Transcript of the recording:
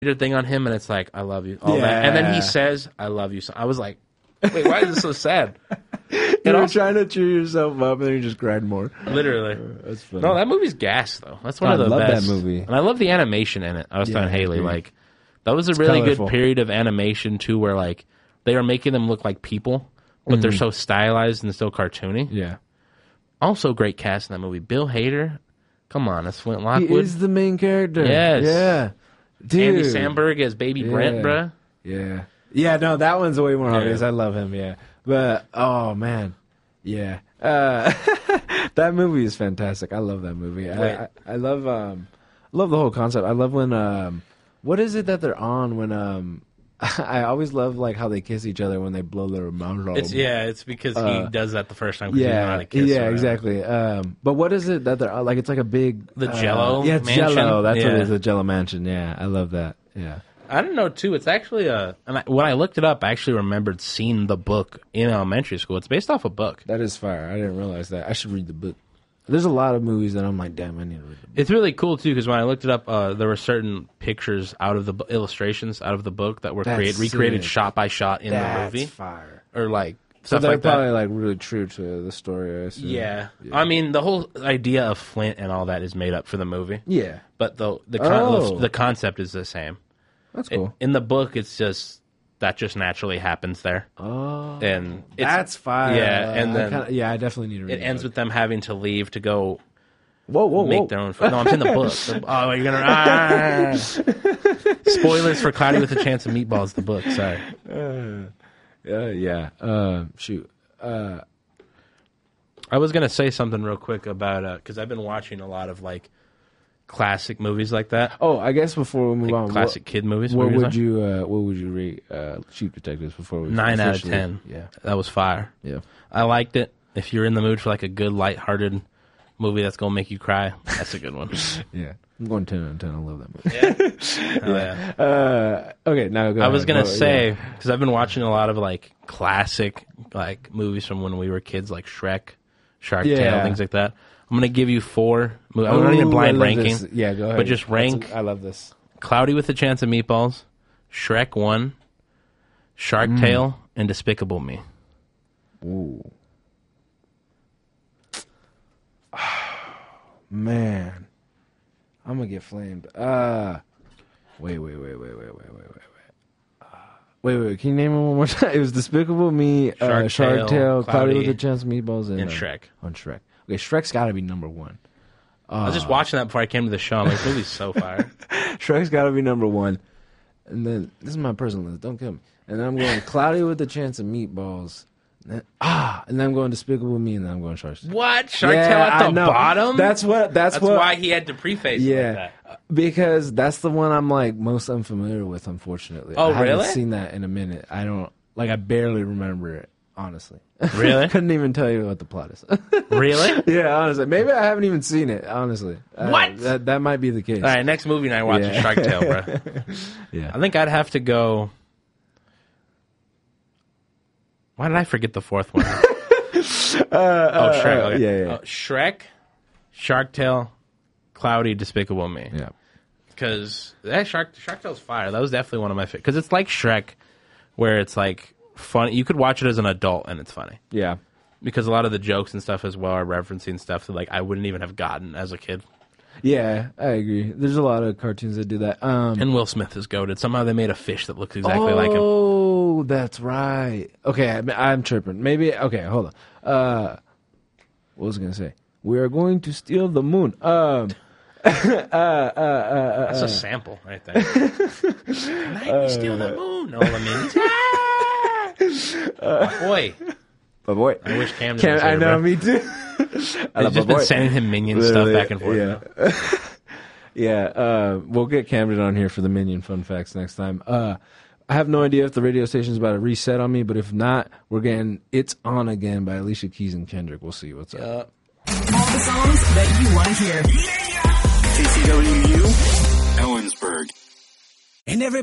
thing on him, and it's like, I love you. All that. And then he says, I love you. So I was like, wait, why is this so sad? You were trying to cheer yourself up, and then you just cried more. Literally. That's funny. No, that movie's gas, though. That's one of the best. I love that movie. And I love the animation in it. I was telling Haley, like, that was a really good period of animation, too, where, like, they are making them look like people, but they're so stylized and still cartoony. Yeah. Also, great cast in that movie. Bill Hader. Come on, that's Flint Lockwood. He is the main character. Yes. Yeah. Dude. Andy Samberg as Baby Brent, bruh. Yeah. Yeah, no, that one's way more obvious. I love him, yeah. But, oh, man. Yeah. That movie is fantastic. I love that movie. I love the whole concept. I love when, what is it that they're on when, I always love like how they kiss each other when they blow their mouth off. It's because he does that the first time because he knows how to kiss. Yeah, exactly. But what is it that they're like? It's like a big Jello. Yeah, it's mansion. Jello. That's what it is. The Jello mansion. Yeah, I love that. Yeah. I didn't know too. It's actually when I looked it up, I actually remembered seeing the book in elementary school. It's based off a book. That is fire. I didn't realize that. I should read the book. There's a lot of movies that I'm like, damn, I need to read the book. It's really cool too because when I looked it up, there were certain pictures out of the illustrations out of the book that were recreated shot by shot in the movie. That's fire. Or like so stuff they're like probably that. like really true to the story. I assume. Yeah. I mean the whole idea of Flint and all that is made up for the movie. Yeah, but the concept is the same. That's cool. In the book, it's just that just naturally happens there. Oh, and that's fire. Yeah, and then I definitely need to read it. It ends with them having to leave to go. Whoa! Make their own. No, I'm in the book. Oh, you're gonna. Spoilers for Cloudy with a Chance of Meatballs. The book. Sorry. Shoot. I was gonna say something real quick about because I've been watching a lot of like classic movies like that. Oh, I guess before we move on, classic kid movies. What would you rate Cheap Detectives before we 9 out of 10. Yeah, that was fire. Yeah, I liked it. If you're in the mood for like a good lighthearted movie that's gonna make you cry, that's a good one. Yeah, I'm going 10 out of 10. I love that movie. Yeah. Okay, now go ahead. I was gonna say because I've been watching a lot of like classic like movies from when we were kids, like Shrek, Shark Tale, things like that. I'm going to give you 4. I'm not even blind ranking. This. Yeah, go ahead. But just rank. I love this. Cloudy with a Chance of Meatballs, Shrek 1, Shark Tale, and Despicable Me. Ooh. Man. I'm going to get flamed. Wait. Wait. Can you name it one more time? It was Despicable Me, Shark Tale, Cloudy with a Chance of Meatballs, and Shrek. On Shrek. Okay, Shrek's got to be number 1. I was just watching that before I came to the show. I'm like, this movie's so fire. Shrek's got to be number 1. And then, this is my personal list. Don't kill me. And then I'm going Cloudy with a Chance of Meatballs. And then I'm going Despicable Me, and then I'm going Shark Tale. What? Shark Tale at the bottom? That's why he had to preface it like that. Because that's the one I'm like most unfamiliar with, unfortunately. Oh, I really? haven't seen that in a minute. I barely remember it, honestly. Really? Couldn't even tell you what the plot is. Really? Yeah, honestly. Maybe I haven't even seen it, honestly. What? That might be the case. All right, next movie night, watch Shark Tale, bro. Yeah. I think I'd have to go... Why did I forget the 4th one? Shrek. Okay. Yeah. Shrek, Shark Tale, Cloudy, Despicable Me. Yeah. Because that Shark Tale's fire. That was definitely one of my favorites. Because it's like Shrek, where it's like funny. You could watch it as an adult and it's funny. Yeah. Because a lot of the jokes and stuff as well are referencing stuff that like I wouldn't even have gotten as a kid. Yeah, I agree. There's a lot of cartoons that do that. And Will Smith is goated. Somehow they made a fish that looks exactly like him. Oh, that's right. Okay, I'm tripping. Maybe, okay, hold on. What was I going to say? We are going to steal the moon. That's a sample right there. Tonight we steal the moon. All the minions. Boy. But boy. I wish Camden was here, I know, bro. me too. I've just been sending him Minion stuff back and forth. Yeah. Yeah, we'll get Camden on here for the Minion fun facts next time. I have no idea if the radio station's about to reset on me, but if not, we're getting It's On Again by Alicia Keys and Kendrick. We'll see what's up. All the songs that you want to hear. KCWU, Ellensburg. And everybody